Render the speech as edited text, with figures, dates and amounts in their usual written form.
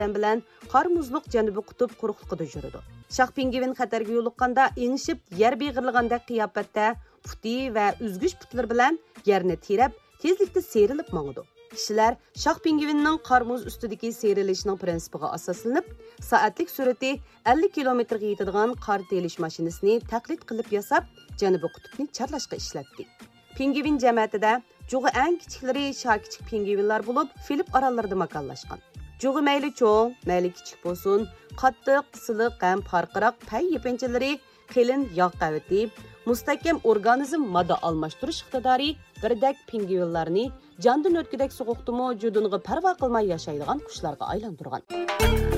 bilan qor muzluq janubiy qutb quruqligida yuradi. Shoh pingvin xatarga yo'liqqanda engishib yer beg'irlagandek qiyofatda puti va uzgish putlar bilan yerni terab tezlikda serilib mangadi. Kishilar shoh pingvinning qor muz ustidagi serilishining prinsipiga asoslanib, soatlik sur'ati 50 kilometrga yetadigan qor telish mashinasini taqlid qilib yasab, janubiy qutbni charlashga ishlatdi. Pingvin jamiyatida jug'i eng kichiklari sha kichik pingvinlar bo'lib, Filip orollarida makonlashgan. Jug'i mayli cho'ng, mayli kichik bo'lsin, qattiq, siliq ham farqiroq pay yepenchalari, qilin yog' qavati, mustahkam organizm modda almashtirish iqtidori birdek pingvinlarni jondan o'tgidek so'qoqdimi judunga parvo qilmay yashaydigan qushlarga aylantirgan.